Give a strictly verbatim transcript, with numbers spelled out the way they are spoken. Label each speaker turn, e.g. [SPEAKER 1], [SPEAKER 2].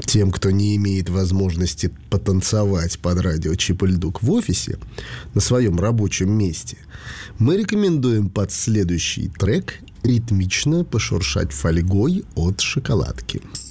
[SPEAKER 1] Тем, кто не имеет возможности потанцевать под радио Чип-и-Ль-Дук в офисе, на своем рабочем месте, мы рекомендуем под следующий трек ритмично пошуршать фольгой от шоколадки.